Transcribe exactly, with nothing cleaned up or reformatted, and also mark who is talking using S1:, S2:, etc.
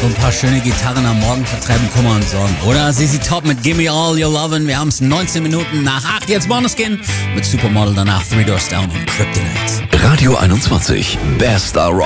S1: So ein paar schöne Gitarren am Morgen vertreiben Kummer und Sorgen. Oder Z Z Top mit Gimme All Your Lovin'. Wir haben es neunzehn Minuten nach acht. Jetzt Måneskin mit Supermodel, danach Three Doors Down und Kryptonite.
S2: Radio einundzwanzig, Best Rock.